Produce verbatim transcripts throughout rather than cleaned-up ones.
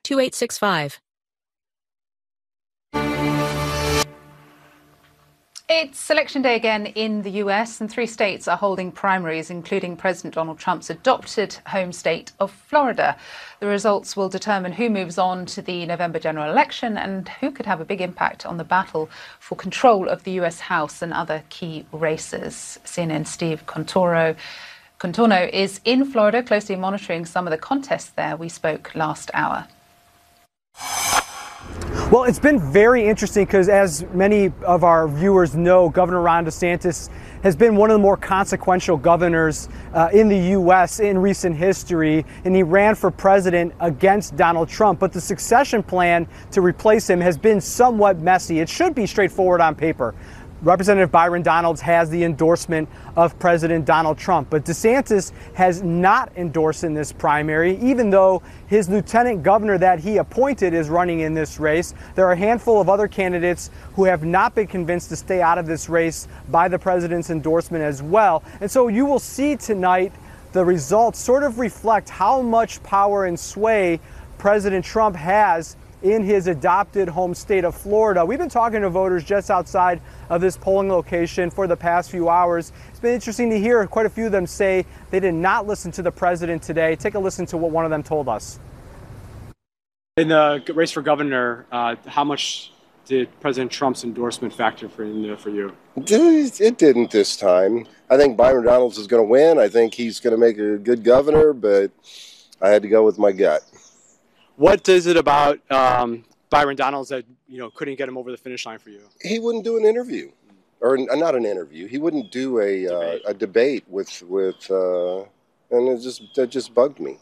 two eight six five. It's election day again in the U S, and three states are holding primaries, including President Donald Trump's adopted home state of Florida. The results will determine who moves on to the November general election and who could have a big impact on the battle for control of the U S House and other key races. C N N's Steve Contorno, Contorno is in Florida, closely monitoring some of the contests there. We spoke last hour. Well, it's been very interesting because, as many of our viewers know, Governor Ron DeSantis has been one of the more consequential governors uh, in the U S in recent history, and he ran for president against Donald Trump. But the succession plan to replace him has been somewhat messy. It should be straightforward on paper. Representative Byron Donalds has the endorsement of President Donald Trump, but DeSantis has not endorsed in this primary, even though his lieutenant governor that he appointed is running in this race. There are a handful of other candidates who have not been convinced to stay out of this race by the president's endorsement as well. And so you will see tonight the results sort of reflect how much power and sway President Trump has in his adopted home state of Florida. We've been talking to voters just outside of this polling location for the past few hours. It's been interesting to hear quite a few of them say they did not listen to the president today. Take a listen to what one of them told us. In the race for governor, uh, how much did President Trump's endorsement factor for, in there for you? It didn't this time. I think Byron Donalds is going to win. I think he's going to make a good governor, but I had to go with my gut. What is it about um, Byron Donalds that you know couldn't get him over the finish line for you? He wouldn't do an interview, or not an interview. He wouldn't do a debate, uh, a debate with with, uh, and it just that just bugged me.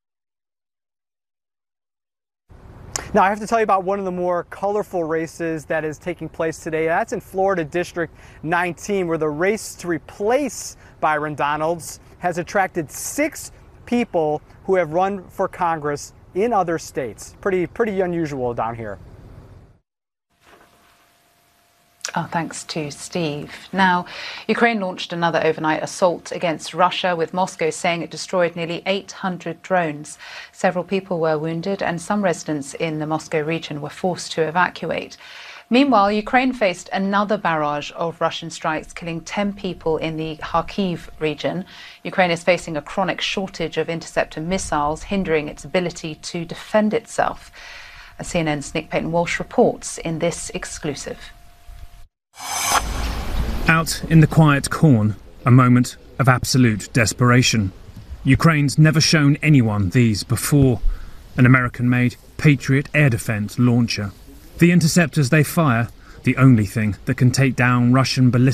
Now, I have to tell you about one of the more colorful races that is taking place today. That's in Florida District nineteen, where the race to replace Byron Donalds has attracted six people who have run for Congress in other states. Pretty, pretty unusual down here. Oh, thanks to Steve. Now, Ukraine launched another overnight assault against Russia, with Moscow saying it destroyed nearly eight hundred drones. Several people were wounded, and some residents in the Moscow region were forced to evacuate. Meanwhile, Ukraine faced another barrage of Russian strikes, killing ten people in the Kharkiv region. Ukraine is facing a chronic shortage of interceptor missiles, hindering its ability to defend itself. C N N's Nick Payton-Walsh reports in this exclusive. Out in the quiet corn, a moment of absolute desperation. Ukraine's never shown anyone these before. An American-made Patriot air defense launcher. The interceptors they fire, the only thing that can take down Russian ballistic